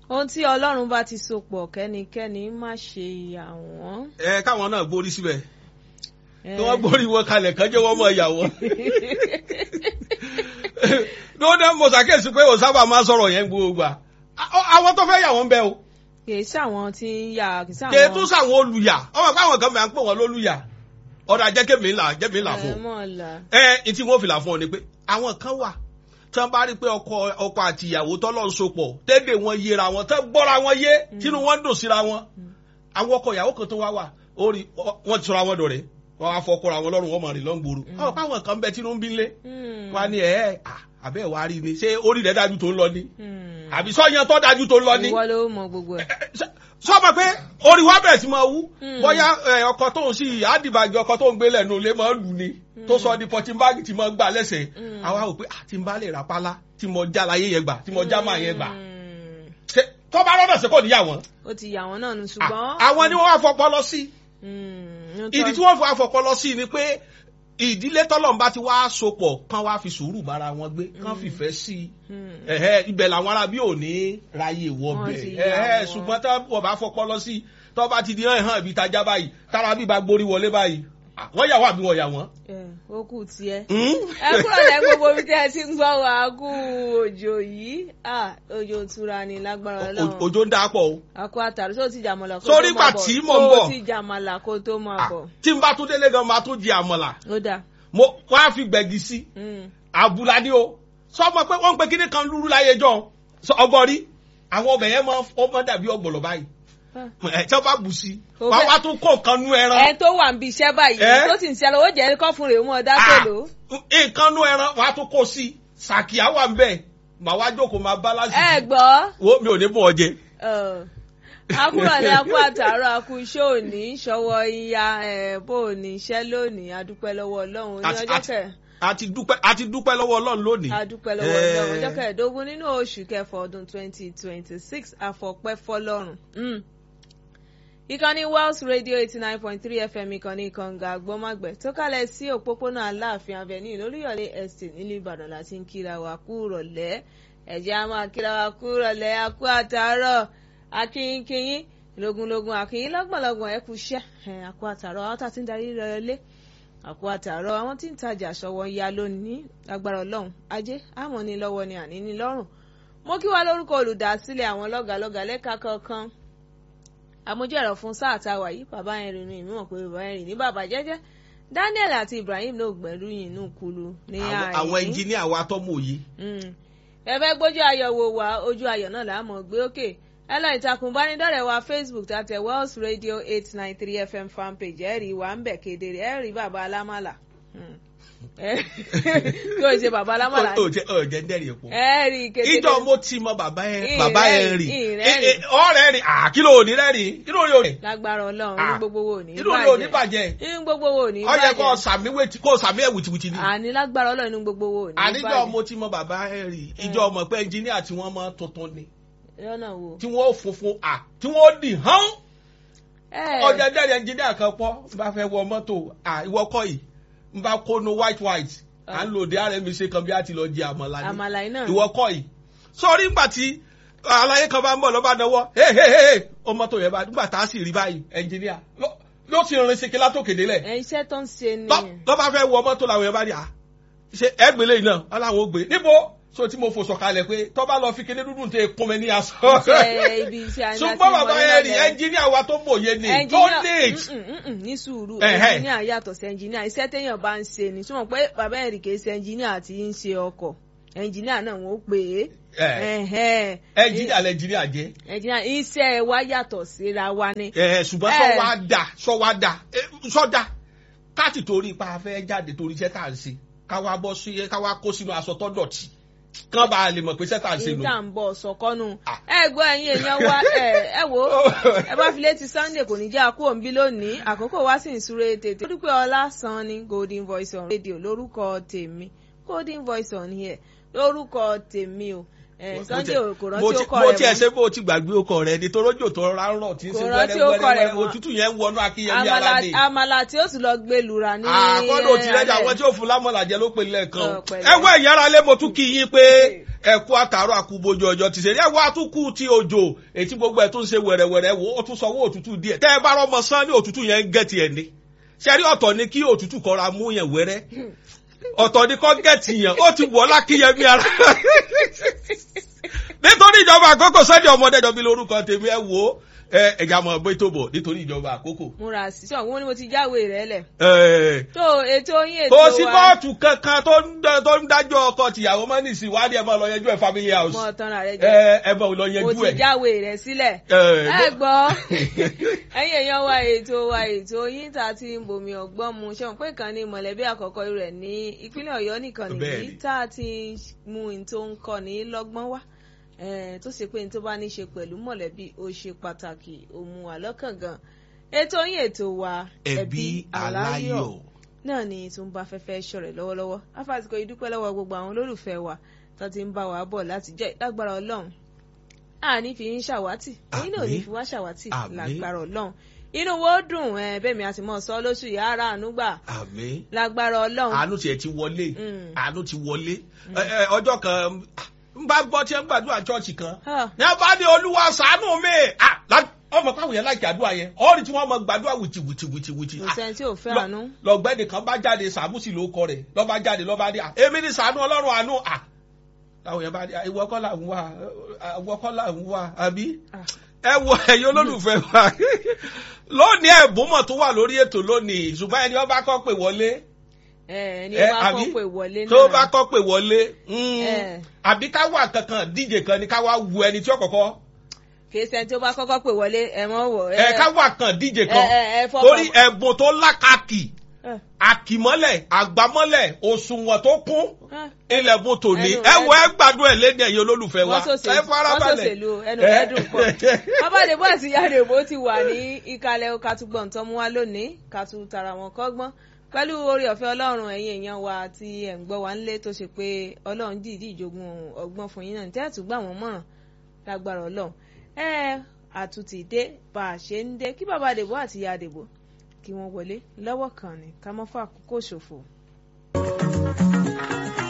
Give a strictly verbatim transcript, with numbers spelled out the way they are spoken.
ohun tí Ọlọ́run bá ti so pọ̀ kẹ́nikẹ́ni má ṣe yà wọ́n. ẹ káwọn náà gbórí síbẹ̀ kí wọ́n gbórí wọn kalẹ̀ kán jẹ́ wọ́n mọ̀ ìyà wọ́n. lóde mo ṣàkíyèsí pé òsábà máa sọ̀rọ̀ yẹn gbogbo gbà àwọn tó fẹ́ yà wọ́n bẹ́ o. kì í ṣàwọn tí ń yà kì í ṣàwọn. kì í tún ṣàwọn olùyà ọmọ pé àwọn kan máa ń pè wọ́n lólùyà ọ̀dà jẹ́ kémi ńlá jẹ́mi ńlá fún un. ẹ ẹ tí wọ́n fi là fún ọ ni pé àwọn kan wà tí wọ́n bá rí pé ọkọ ọkọ àti ìyàwó tọ́lọ́ ń sopọ̀ tẹ́lẹ̀ wọn yéra wọn tẹ́ gbọ́ra wọn yé tínú wọn dùn síra wọn. àwọn ọkọ ìyàwó kan tó wá wà orí wọn ti sọra wọn dọ̀rẹ́ wọn wá fọkọra wọn lọ́rùn wọn mọ̀ rìn lọ́ngbòrò. àwọn káwọn kan bẹ tínú ń bí lé wọn ni ẹ àbẹ́ wàá rí ni ṣé orí rẹ̀ dájú tó ń lọ ni àbí sọ́yàn tó dájú tó ń lọ ni. ìwọ ló mọ gbogbo ẹ. sọ́mọ pé orí wa bẹ̀rẹ̀ sí máa wú bóyá ọkọ tó ń sí àdìbàjì ọkọ tó ń gbé lẹ́nu ilé máa lù ni tó sọ di pọtí báàgì tí mo gbà lẹ́sẹ̀ àwa rò pé àti n bá lè ra pálá tí mo já láyé yẹn gbà tí mo já máa yẹn gbà tó bá rọ́dọ̀ sí kò níyà wọ́n. ó ti yà wọ́n náà nù ṣùgbọ́n. àwọn ni wọ́n wá fọpọ́ lọ sí ìdí tí wọ́n fi wá fọpọ́ lọ sí ni pé ìdílé tọ́lọ́mbá ti wá sopọ̀ kán wá fi sùúrù bára wọn gbé kán fìfẹ́ sí i ibẹ̀ làwọn ará bí ò ní ráyè wọ bẹ̀ ṣùgbọ́n tó wọ́n bá fọpọ́ lọ sí tó bá ti di hàn hàn ibi tajà báyìí tára bí bá gborí wọlé báyìí wọ́n yà wá bí wọ́n yà wọ́n. ó kù tiẹ̀ ẹ kúrò lẹ́ gbogbo ibi tí ẹ ti ń gbọ́ wá kú òjò yìí òjò tura ni lágbára Ọlọ́run. òjò ń dà pọ̀ o. àkó àtàrí sóò ti jàmọ̀lá kó tó máa bọ̀ sórí ìgbà tí mò ń bọ̀ sóò ti jàmọ̀lá kó tó máa bọ̀. tí n bá tún délé gan máa tún di àmọ̀là. ó dáa. mo wá fi gbẹ̀gì sí àbúlá ni o sọ ma pé wọ́n ń pe kíní kan lúrú láyé jọ ọgbọ́n rí àwọn ọbẹ̀ yẹn máa dàbí ọgbọ̀lọ̀ báyìí ẹ tí wọ́n bá bù sí wọ́n wá tún kó nǹkan nú ẹran. ẹ tó wà níbi iṣẹ́ báyìí tó sì ń ṣe lọ́wọ́ jẹ́ kọ́ fún rèé mọ́ ọ̀dá pẹ̀lú. nǹkan nú ẹran wàá tún kó sí sàkíyà wà ń bẹ̀ màá wá jókòó máa bá lásìkò. ẹ gbọ́. wo mi ò ní bọ̀ ọ jẹ. akúrọ̀lẹ́ akú àtàárọ̀ akú iṣẹ́ òní ṣọwọ́ ìyá bó o ní iṣẹ́ lónìí adúpẹ́ lọ́wọ́ Ọlọ́run ní ọjọ́ kẹ. àti dúpẹ́ àti dúpẹ́ lọ́wọ́ Ọlọ́run lónìí. adúpẹ́ lọ́wọ́ Ọlọ́run ọjọ́ kẹẹ̀ẹ́dógún nínú oṣù kẹfà ọdún twenty twenty six àfọ̀pẹ́ fọlọ́run. ìkànnì Wells Radio eighty nine point three F M ìkànnì kànga àgbọ́mọ̀gbẹ́ tó kálẹ̀ sí òpópónà Aláàfin Avenue lóríyọ̀lé estate nílùú Ìbàdàn láti ń kíra wa kú rọ̀lẹ́ ẹ̀jẹ̀ á máa kíra wa kú rọ̀lẹ́ akú àtàárọ̀ akínyínkínyín lógúnlógún akínyín lọ́gbọ̀nlọ́gbọ̀n ẹ̀kú iṣẹ́ àkú àtàárọ̀ àwọn tá a ti ń darí rẹ̀lẹ́ àkú àtàárọ̀ àwọn tí ń tajà ṣọwọ́ ya lónìí agbára Ọlọ́run ajé àmọ́ ní lọ́wọ́ ni àní ní lọ́rùn. mo kí wa lórúkọ olùdásílẹ̀ àwọn lọ́gàlọ́gà lẹ́ka kọ̀ọ̀kan àmójú ẹ̀rọ fún sáà tá a wà yìí bàbá yẹn rìn ní ìmọ̀ pé bàbá yẹn rìn ní bàbá jẹ́jẹ́ Daniel àti Ibrahim ló gbẹ̀rú yìí inú kulu ní ààyè. àwọn ẹnjìníà wa tó mọ̀ òye. ẹ fẹ́ gbójú ayọ̀ wo wa ojú ayọ̀ náà là á mọ̀ gbé òkè ẹ lọ ìtàkùn ìbánidọ́rẹ̀ẹ́ wa Facebook tàtẹ Wells Radio eight nine three F M fanpage ẹ rí wa ń bẹ̀ kedere ẹ rí bàbá alámàlà kí o ṣe bàbá alámàlà ni. o jẹ ndẹ́rì epo. ẹ rí kedere. ìjọ mo ti mọ bàbá yẹn bàbá yẹn rì ọ̀rẹ́ rì kí ló ní rẹ́rì kí ló ní òní. lágbára Ọlọ́run ní gbogbo wo ní bàjẹ́. kí ló ní òní bàjẹ́. ní gbogbo wo ní bàjẹ́. ó yẹ kó sàmì kó sàmì ẹ̀ wìtìwìtì ni. àní lágbára Ọlọ́run ní gbogbo wo ní bàjẹ́. àníjọ mo ti mọ bàbá yẹn rì ìjọ ọmọ pé ẹnjìníà tí wọ́n mọ tuntun ni lọ́nà wo. tí wọ́n funfun à tí wọ́n dì hán. ọjà dẹ́rẹ́ ẹnjìníà kan pọ́ bá fẹ́ wọ mọ́tò à ìwọ kọ́ yìí n bá kó nu white white à ń lò dé R M C kan bí a ti lọ jẹ àmàlà ni àmàlà iná ìwọ kọ́ yìí. sọrí ńgbà tí aláyé kan bá ń bọ̀ lọ́ba náwó hehehe ó mọ́tò yẹn bá nígbà tá a sì rí báyìí ẹnjìníà ló ti rìn ṣèké látòkè délẹ̀. ẹ iṣẹ́ tó ń ṣe ni. lọ́ba fẹ́ wọ mọ́tò làwọn yẹn bá ní à ṣe ẹgbẹ̀lẹ́ yìí náà ọláwọ̀ gbé níbo so tí mo fò sọ̀kalẹ̀ pé tó bá lọ fi kéde dúdú tẹ kún mi ní aṣọ. ṣùgbọ́n bàbá yẹn rí ẹnjìníà wa tó mòye ni tó neat. ní sùúrù ẹnjìníà yàtọ̀ sí ẹnjìníà iṣẹ́ téèyàn bá ń ṣe ni túmọ̀ pé bàbá yẹn rí kì í ṣe ẹnjìníà tí ń ṣe ọkọ̀ ẹnjìníà náà wọ́n pè é. ẹnjìníà lẹnjìníà jẹ́. ẹnjìníà iṣẹ́ wa yàtọ̀ síra wa ni. ṣùgbọ́n sọ wá dà sọ wá dà sọ dà káàtì torí ipa afẹ́ jáde torí iṣẹ́ tá à ń ṣe káwa bọ́ sí káwa kó sínú aṣọ tó dọ̀tí kán bá lè mọ̀ pé sẹ́tà ń ṣe nù. ìta ń bọ̀ sọ̀kọ́nù ẹ gbọ́ ẹ̀yin èèyàn wa ẹ wò ẹ bá fi létí Sunday kò ní jẹ́ àkó òǹbí lónìí àkókò wá sí ìṣúré tètè. ó dúpẹ́ Ọlásàn ní Golden Voice on Radio lórúkọ tèmi Golden Voice on here lórúkọ tèmi o Sunday kò rántí ó kọ rẹ̀ mọ́. mo tiẹ̀ ṣe bó ti gbàgbé ó kọ rẹ̀ ni torójò tó rárọ̀ tí ń ṣe wẹ́rẹ́wẹ́rẹ́ òtútù yẹn ń wọnú akínyẹmí aládé. àmàlà tí ó sì lọ gbé lura ní. àkọ́dọ̀ tí rẹ́jà àwọn tí ó fún lámọ̀là jẹ́ ló pe lẹ́ẹ̀kan. ẹ wọ ìyára lé mo tún kí yín pé ẹ̀kú àtàrọ̀ àkúbojú ọjọ́ ti ṣe rí ẹ̀wọ́ àtúkù tí òjò ètí gbogbo ẹ̀ tún ṣe wẹ̀rẹ̀wẹ̀rẹ̀ wo ó tún sanwó òtútù díẹ̀ tẹ́ ẹ bá rọmọ sán ní òtútù yẹn ń gẹ̀tì ẹ̀ ní. ṣe rí ọ̀tọ̀ ni kí òtútù kọra mú yẹn wẹ́rẹ́ ọ̀tọ̀ ni kọ́ gẹ̀tì yẹn ó ti wọ̀ lákíyẹmí ara nítorí ìjọba àkókò Sunday Ọmọdéjọbí lórúkọ tèmi ẹ wò ó ẹ̀já mọ̀ bó tó bọ̀ nítorí ìjọba àkókò. múra sí ọ̀hún ni mo ti jáwé rẹ̀ lẹ̀. tó ètò yín ètò wa. kò sí kóòtù kankan tó ń dájọ́ ọkọ tìyàwó mọ́ ní ìsìnwádìí ẹ̀ máa lọ yanjú ẹ̀ family house. mọ tán rẹ jẹ ẹ bá lọ yanjú ẹ̀. mo ti jáwé rẹ̀ sílẹ̀. ẹ gbọ́ ẹ̀yin èèyàn wa ètò wa ètò yín tá a ti ń bomi ọgbọ́n mu ṣe wọn pé kan ní mọ̀lẹ́bí àkọ́kọ́ rẹ̀ ní ìpínlẹ̀ Ọ̀yọ́ nìkan nìyí tá a ti mú in tó ń kọ́ ní lọ́gbọ́n wá. tó ṣe pé ní tó bá ní ṣe pẹ̀lú mọ̀lẹ́bí ó ṣe pàtàkì òun àlọ́kàn gan ètò yín ètò wa ẹbí aláyọ̀ náà ni tó ń bá fẹ́fẹ́ ṣọ̀rẹ̀ lọ́wọ́lọ́wọ́ afásitì ìdúpẹ́ lọ́wọ́ gbogbo àwọn olólùfẹ́ wa tó ti ń bá wa bọ̀ láti jẹ́ lágbára Ọlọ́run àní fi ń ṣàwátì èyí náà ní fi wá ṣàwátì lágbára Ọlọ́run inú wo dùn bẹ́ẹ̀ mi àti mọ̀ sọ lóṣù yàrá àánú gbà lágbára Ọlọ́run àánú tiẹ̀ ti wọlé àánú ti wọlé ọjọ́ kan n bá gbọ́ tí ẹ ń gbàdúrà chọ́ọ̀chì kan ní a bá ní Olúwa ṣàánú mi ọmọ káwọn yẹn láìkí àdúrà yẹn ọ̀rì tí wọ́n mọ gbàdúrà wìtì wìtì wìtì wìtì. ìṣẹ́ tí ò fẹ́ àánú. lọ́gbẹ́ni kan bá jáde Sàmúsì ló kọ rẹ̀ lọ́ba jáde lọ́ba dé èmi ní ṣàánú Ọlọ́run àánú à táwọn yẹn bá dé ìwọ kọ́ là ń wá ìwọ kọ́ là ń wá àbí. ẹ wo ẹ̀yin olólùfẹ́ wa lónìí ẹ̀bùn mọ̀ tó wà lórí ètò lónìí ṣùgbọ́n ẹni ọba kọ́ pè wọlé ẹni bá kọ́ pé wọlé náà tó bá kọ́ pé wọlé àbí ká wà kankan díje kan ni ká wá wu ẹni tí ó kọ́kọ́. kì í ṣe tí ó bá kọ́kọ́ pé wọlé ẹ mọ́ wọ̀. ẹ ká wà kan díje kan torí ẹ̀bùn tó lákàkì àkìmọ́lẹ̀ àgbámọ́lẹ̀ òṣùwọ̀n tó kún ilẹ̀bùn tòní ẹ wọ ẹ gbádùn ẹ lédè ẹ̀yin olólùfẹ́ wa ẹ fara balẹ̀. wọ́n sòṣèlú ẹnu rẹ̀ dùn pọ̀. bábàdé bó àti yàrá èbó ti wà ní ìkàlẹ̀ kàtúgbọ̀n tó mú wa lónìí kàtú tara wọn kọ́gbọ́n pẹ̀lú orí ọ̀fẹ́ Ọlọ́run ẹ̀yin èèyàn wa tí ẹ̀ ń gbọ́ wa ńlé tó ṣe pé Ọlọ́run dìídì ìjogún ọgbọ́n fún yín náà ní tẹ́ẹ̀tù gbà wọ́n mọ̀ràn lágbára Ọlọ́run ẹ àtúntì dé bá a ṣe ń dé kí bàbá àdèbò àti ìyá àdèbò kí wọ́n wọlé lọ́wọ́ kan ní ká mọ́ fún àkókò ṣòfò.